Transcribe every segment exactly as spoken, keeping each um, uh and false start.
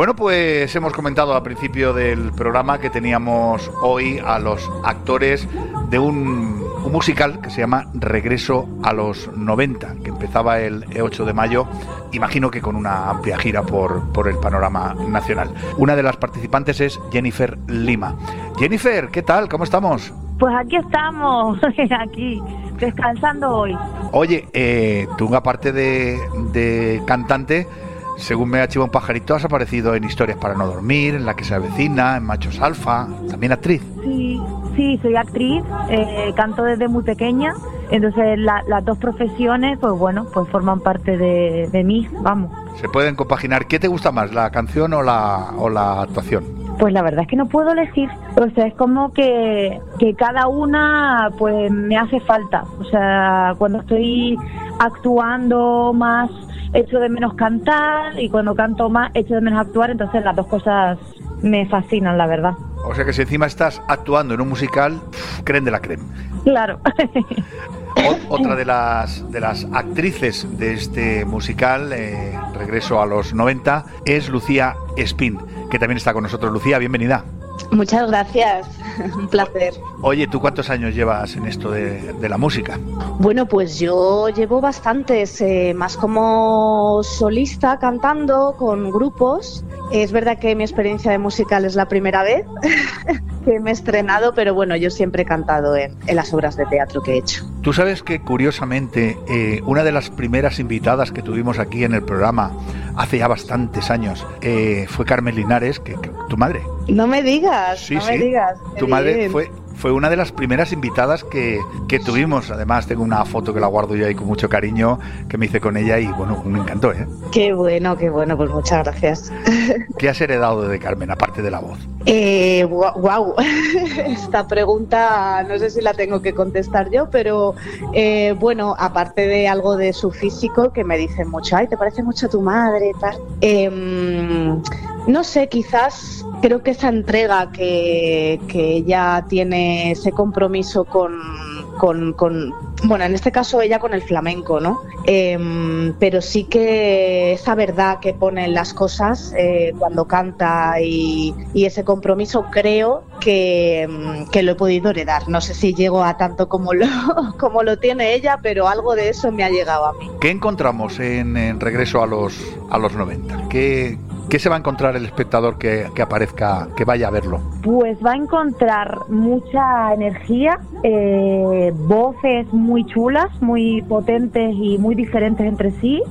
Bueno, pues hemos comentado al principio del programa que teníamos hoy a los actores de un, un musical que se llama Regreso a los noventa, que empezaba el ocho de mayo, imagino que con una amplia gira por, por el panorama nacional. Una de las participantes es Jennifer Lima. Jennifer, ¿qué tal? ¿Cómo estamos? Pues aquí estamos, aquí, descansando hoy. Oye, eh, tú aparte de, de cantante, según me ha chivado un pajarito, has aparecido en Historias para no dormir, en La que se avecina, en Machos Alfa, también actriz. Sí, sí, soy actriz, eh, canto desde muy pequeña, entonces la, las dos profesiones, pues bueno, pues forman parte de, de mí, vamos. Se pueden compaginar. ¿Qué te gusta más, la canción o la, o la actuación? Pues la verdad es que no puedo elegir, o sea, es como que, que cada una pues me hace falta, o sea, cuando estoy actuando más echo de menos cantar y cuando canto más echo de menos actuar, entonces las dos cosas me fascinan, la verdad. O sea que si encima estás actuando en un musical, pff, creen de la creme. Claro. O, otra de las de las actrices de este musical, eh, Regreso a los noventa, es Lucía Espín, que también está con nosotros. Lucía, bienvenida. Muchas gracias, un placer. Oye, ¿tú cuántos años llevas en esto de, de la música? Bueno, pues yo llevo bastantes, eh, más como solista, cantando con grupos. Es verdad que mi experiencia de musical es la primera vez que me he estrenado, pero bueno, yo siempre he cantado en, en las obras de teatro que he hecho. Tú sabes que, curiosamente, eh, una de las primeras invitadas que tuvimos aquí en el programa hace ya bastantes años eh, fue Carmen Linares, que, que tu madre. No me digas, sí, no sí. me digas. Tu madre fue, fue una de las primeras invitadas que, que tuvimos. Además, tengo una foto que la guardo yo ahí con mucho cariño, que me hice con ella y, bueno, me encantó, ¿eh? Qué bueno, qué bueno, pues muchas gracias. ¿Qué has heredado de Carmen, aparte de la voz? Eh, wow, esta pregunta no sé si la tengo que contestar yo, pero eh, bueno, aparte de algo de su físico, que me dicen mucho, ay, te parece mucho a tu madre, tal. Eh, no sé, quizás creo que esa entrega que, que ella tiene, ese compromiso con, con, con, bueno, en este caso ella con el flamenco, ¿no? Eh, pero sí que esa verdad que pone en las cosas eh, cuando canta y, y ese compromiso creo que, que lo he podido heredar. No sé si llego a tanto como lo, como lo tiene ella, pero algo de eso me ha llegado a mí. ¿Qué encontramos en, en Regreso a los, a los noventa? ¿Qué, ¿Qué se va a encontrar el espectador que, que aparezca, que vaya a verlo? Pues va a encontrar mucha energía, eh, voces muy chulas, muy potentes y muy diferentes entre sí.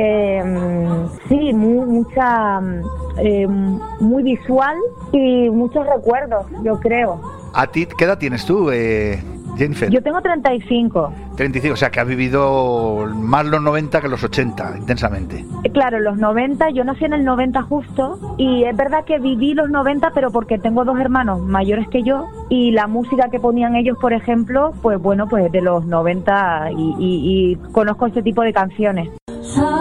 Eh, sí, muy, mucha, eh, muy visual y muchos recuerdos, yo creo. ¿A ti qué edad tienes tú, eh, Jennifer? Yo tengo treinta y cinco. treinta y cinco, o sea que has vivido más los noventa que los ochenta, intensamente. Claro, los noventa, yo nací en el noventa justo, y es verdad que viví los noventa, pero porque tengo dos hermanos mayores que yo, y la música que ponían ellos, por ejemplo, pues bueno, pues de los noventa, y, y, y conozco ese tipo de canciones.